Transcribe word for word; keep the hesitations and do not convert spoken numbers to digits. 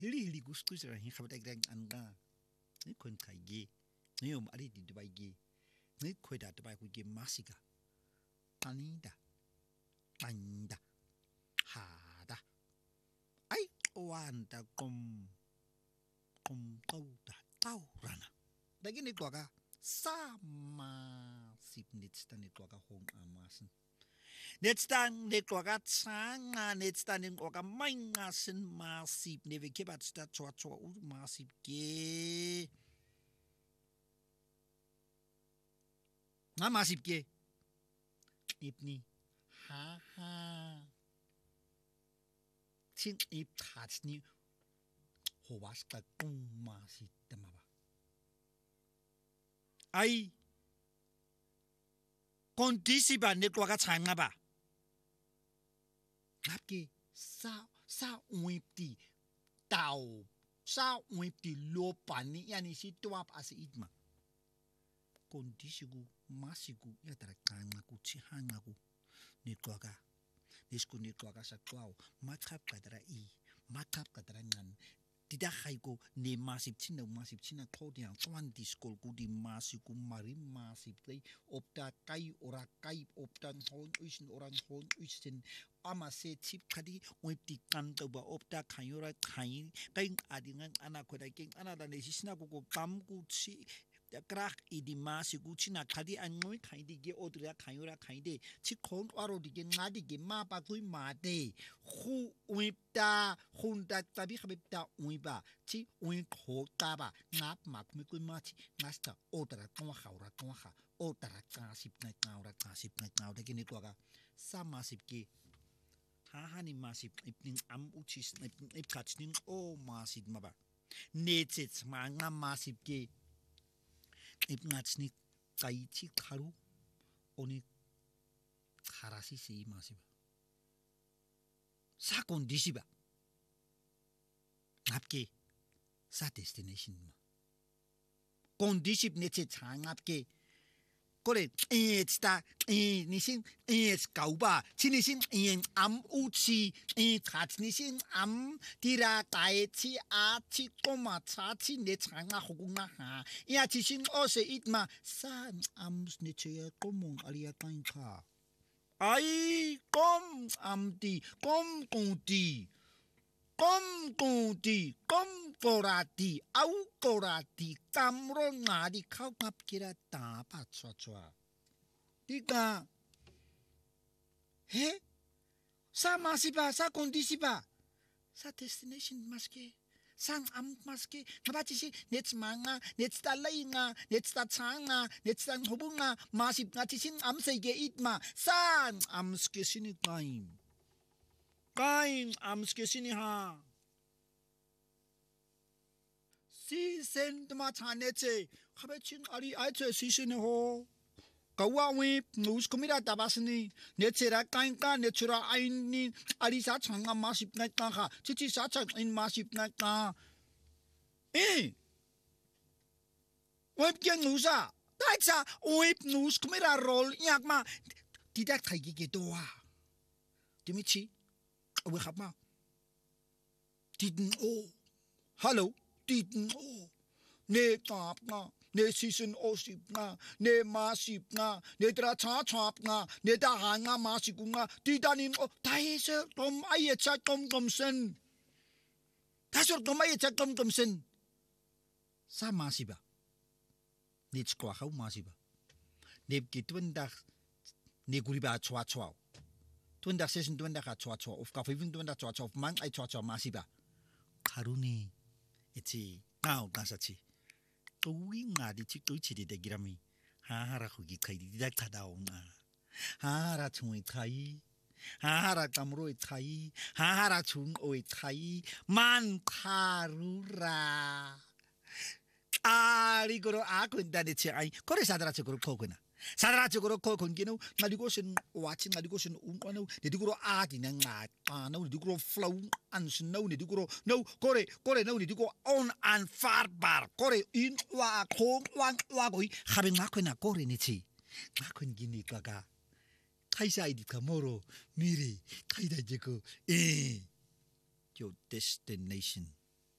hili hili gus gus ra hin khabat ek an ga ni kon khai ge ni om ari di dubai ge ni khoi da dubai ku ge masika anida anda hada ai wan ta kom kom tau da tau rana dagi ni kwa sama sip nitsta ni kwa hong amasen netstan ni kwa tsanga netstan ni kwa mainga sen masip ni vekebat sta chwa chwa u masip ge na masip ge ipni ha ha chin ip touch ni howas ka kum masip tamaba ai kondisi ba ne kwa ka tsanga ba ngapke sa sa uipti tau sa uipti lopani yani si tuap as itma kondisi gu masiku ya tara kanga ku chihanga ku ne kwa ka nisku ne kwa ka sa kwao matkap kadara i matkap kadara ngan Tida haiko ne masip china masip china thodiang twenty school ku di masiku mari masip kai opta kai ora kai opta hon uisin orang hon uisin ama se chip khadi oipti kan to ba opta khayora khai kai adingan ana khoda king ana da ne sisna ku ko pam ku chi krak idi masiku china khadi angoi khai di ge odra khayora khai de chi khon aro di ge ngadi ge ma pa kui ma de khu oipta khunda tabi khabta uiba chi ui khota ba ngap mak mi kui ma chi ngasta odra twa khawra twa kha odra ka sip na kaura ka sip na kaura de ni twa sa masip ke ha ha ni masip ipning am uchis ip kachning o masip ma ba nechets ma nga masip ke ip ngachni kai chi kharu oni kharasi se masip sa kondisi ba ngapke sa destination ma kondisip neche changapke kore it's ta nisin it's kauba chinisin in am uchi it hat nisin am tira kai chi a chi koma cha chi ne changa hogunga ha ya chisin ose itma san am neche komong alia kain kha ai kom am ti kom konti kom konti kom korati au korati kamro ngadi khau kap kira ta pa chwa chwa tika he sa masiba sa kondisiba sa destination maske sang am maske ngabachi si nets manga nets talainga nets ta changa nets ta hobunga masip ngati sin am sege itma sang am ske sini kain kain am ske sini ha si sen tma chane che khabechin ari ai che si sini ho kawa wi nus kumira tabasni nechera kain ka nechura aini ari sa changa masip na ka kha chichi sa chang in masip na ka eh web gen nusa tacha web nus kumira rol yak ma tidak thai gi ge doa dimichi we khap ma didn't oh hello didn't oh ne tap na ne season osip nga ne masip nga ne tra cha chap nga ne da ha nga masip nga ti danin o tai se tom ai cha tom tom sen ta so tom ai cha tom tom sen sa masiba ne chkwa kha masiba ne ki twenda ne guriba chwa chwa twenda season twenda kha chwa chwa of ka fifin twenda chwa chwa man ai chwa chwa masiba karuni eti now kasachi Tuwi nga di chi tu chi de grami ha hara khu gi khai di da thadao nga ha hara chui khai ha hara kamro i khai ha hara chung oi khai man kharura ari goro a kun da de chi ai kore sadara chi goro khoguna sadara chi goro kho kun ginu ngaligo sin watching ngaligo sin un kono de digoro a di na nga ta no de digoro flow an no de digoro no kore kore no de digoro on an far bar kore in wa khong wang wa goi khabe nga khona kore ni chi nga kun gini kaga kaisa idi kamoro mire kaida jeko eh your destination